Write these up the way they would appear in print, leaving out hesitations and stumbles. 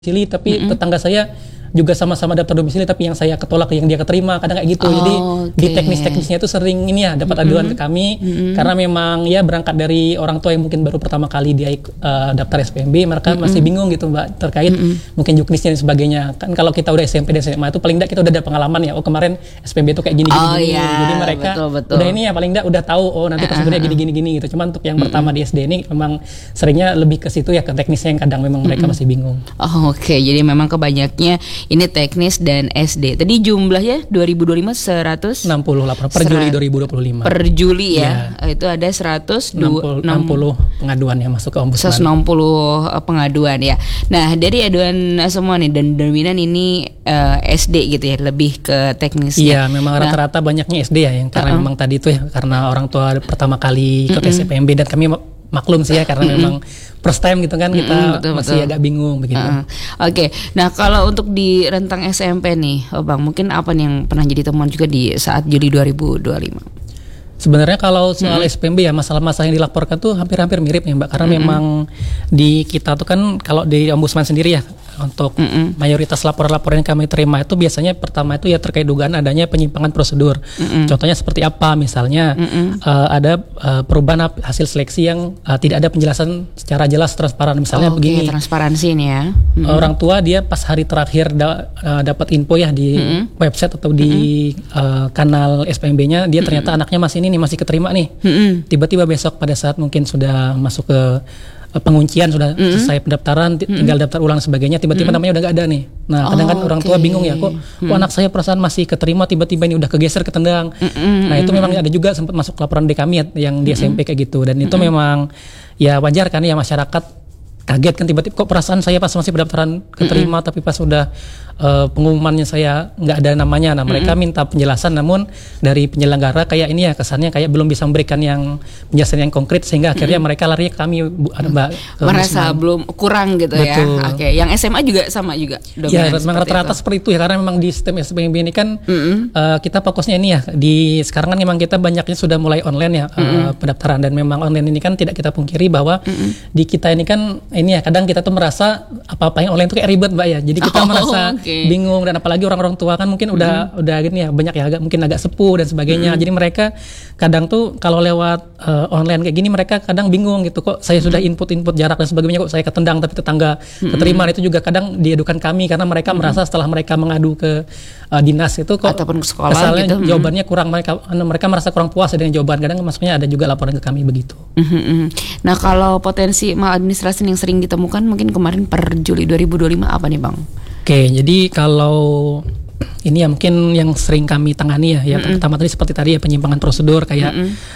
domisili, tapi tetangga saya juga sama-sama daftar domisili, tapi yang saya ketolak yang dia keterima, kadang kayak gitu. Jadi di teknis-teknisnya itu sering ini ya dapat aduan ke kami, karena memang ya berangkat dari orang tua yang mungkin baru pertama kali dia daftar SPMB, mereka masih bingung gitu Mbak terkait mungkin juknisnya dan sebagainya. Kan kalau kita udah SMP dan SMA itu paling enggak kita udah ada pengalaman ya, oh kemarin SPMB itu kayak gini. Jadi mereka udah ini ya paling enggak udah tahu oh nanti prosedurnya gini gitu. Cuman untuk yang pertama di SD ini memang seringnya lebih ke situ ya, ke teknisnya yang kadang memang mereka masih bingung. Oke, jadi memang kebanyaknya ini teknis dan SD. Tadi jumlahnya 2025 168 per Juli 2025. Per Juli ya. Itu ada 160 pengaduan yang masuk ke Ombudsman. 160 pengaduan ya. Nah, dari aduan semua nih dan dominan ini SD gitu ya, lebih ke teknisnya. Iya, memang rata-rata banyaknya SD ya, yang karena memang tadi itu ya karena orang tua pertama kali ikut SPMB dan kami maklum sih ya karena memang first time gitu kan kita masih agak bingung begitu. Oke. Nah, kalau untuk di rentang SMP nih, Bang, mungkin apa nih yang pernah jadi temuan juga di saat Juli 2025? Sebenarnya kalau soal SPMB ya masalah-masalah yang dilaporkan tuh hampir-hampir mirip ya Mbak, karena memang di kita tuh kan kalau di Ombudsman sendiri ya untuk mayoritas laporan-laporan yang kami terima itu biasanya pertama itu ya terkait dugaan adanya penyimpangan prosedur. Contohnya seperti apa misalnya ada perubahan hasil seleksi yang tidak ada penjelasan secara jelas transparan. Misalnya begini. Transparansi ini ya. Orang tua dia pas hari terakhir dapat info ya di website atau di kanal SPMB-nya dia ternyata anaknya masih keterima nih. Tiba-tiba besok pada saat mungkin sudah masuk ke penguncian, sudah selesai pendaftaran, tinggal daftar ulang sebagainya, tiba-tiba namanya udah gak ada nih. Nah kadang kan orang tua bingung ya, kok anak saya perasaan masih keterima, tiba-tiba ini udah kegeser ke tendang. Nah itu memang ada juga sempat masuk laporan di kami yang di SMP kayak gitu, dan itu memang ya wajar kan ya masyarakat kaget kan tiba-tiba kok perasaan saya pas masih pendaftaran keterima tapi pas sudah pengumumannya saya nggak ada namanya. Nah mereka minta penjelasan, namun dari penyelenggara kayak ini ya kesannya kayak belum bisa memberikan yang penjelasan yang konkret, sehingga akhirnya mereka lari ke kami Mbak, merasa belum kurang gitu. Betul. Ya. Oke, yang SMA juga sama juga. Ya memang rata-rata seperti itu ya, karena memang di sistem SPMB ini kan kita fokusnya ini ya di sekarang kan memang kita banyaknya sudah mulai online ya pendaftaran, dan memang online ini kan tidak kita pungkiri bahwa di kita ini kan ini ya kadang kita tuh merasa apa-apa yang online itu kayak ribet Mbak ya, jadi kita merasa bingung, dan apalagi orang-orang tua kan mungkin udah gini ya banyak ya mungkin agak sepuh dan sebagainya. Jadi mereka kadang tuh kalau lewat online kayak gini mereka kadang bingung gitu, kok saya sudah input jarak dan sebagainya kok saya ketendang tapi tetangga keterima. Itu juga kadang diadukan kami karena mereka merasa setelah mereka mengadu ke dinas itu kok ataupun ke sekolah gitu, jawabannya kurang, mereka merasa kurang puas dengan jawaban. Kadang masuknya ada juga laporan ke kami begitu. Nah, kalau potensi maladministrasi yang sering ditemukan mungkin kemarin per Juli 2025 apa nih Bang? Oke, jadi kalau ini ya mungkin yang sering kami tangani ya, yang pertama tadi seperti tadi ya penyimpangan prosedur kayak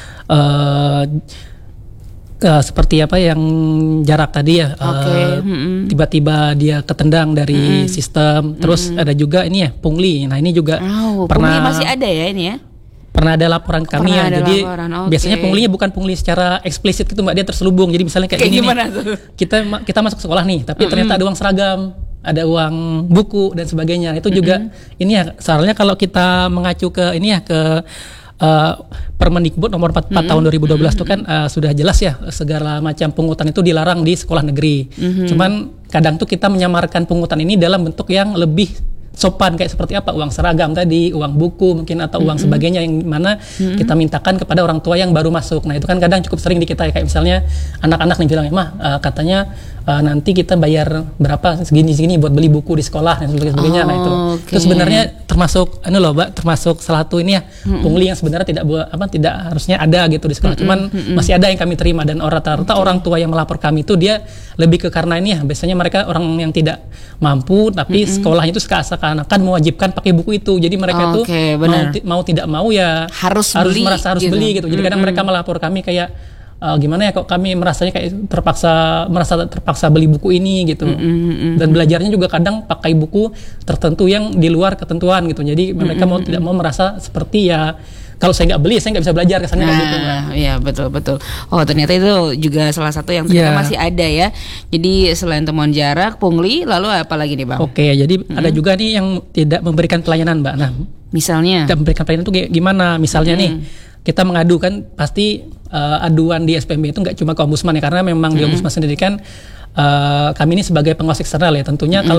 seperti apa yang jarak tadi ya, tiba-tiba dia ketendang dari sistem. Terus ada juga ini ya pungli. Nah ini juga pernah pungli masih ada ya ini ya. Pernah ada laporan kami ya, jadi biasanya punglinya bukan pungli secara eksplisit gitu Mbak, dia terselubung. Jadi misalnya kayak gini nih, kita masuk sekolah nih, tapi ternyata ada uang seragam, ada uang buku dan sebagainya. Itu juga ini ya, soalnya kalau kita mengacu ke ini ya ke Permendikbud nomor 44 tahun 2012 itu kan sudah jelas ya segala macam pungutan itu dilarang di sekolah negeri. Cuman kadang tuh kita menyamarkan pungutan ini dalam bentuk yang lebih sopan, kayak seperti apa, uang seragam tadi, uang buku mungkin atau uang sebagainya yang mana kita mintakan kepada orang tua yang baru masuk. Nah itu kan kadang cukup sering di kita ya, kayak misalnya anak-anak nih bilang, mah katanya nanti kita bayar berapa segini buat beli buku di sekolah dan sebagainya. Nah itu sebenarnya termasuk loh Mbak, termasuk salah satu ini ya pungli yang sebenarnya tidak harusnya ada gitu di sekolah. Cuman masih ada yang kami terima, dan rata-rata orang tua yang melapor kami itu dia lebih ke karena ini ya, biasanya mereka orang yang tidak mampu tapi sekolahnya itu akan mewajibkan pakai buku itu. Jadi mereka tuh mau tidak mau ya harus merasa harus beli gitu. Jadi kadang mereka melapor kami kayak gimana ya, kok kami merasanya kayak terpaksa beli buku ini gitu. Dan belajarnya juga kadang pakai buku tertentu yang di luar ketentuan gitu. Jadi mereka mau tidak mau merasa seperti ya kalau saya nggak beli saya nggak bisa belajar, kesannya kayak gitu. Iya betul. Oh ternyata itu juga salah satu yang ternyata masih ada ya. Jadi selain temuan jarak, pungli, lalu apa lagi nih Bang? Oke, jadi ada juga nih yang tidak memberikan pelayanan Mbak. Nah misalnya tidak memberikan pelayanan itu gimana? Misalnya nih kita mengadu kan pasti aduan di SPMB itu nggak cuma ke Ombudsman ya, karena memang di Ombudsman sendiri kan kami ini sebagai pengawas eksternal ya, tentunya kalau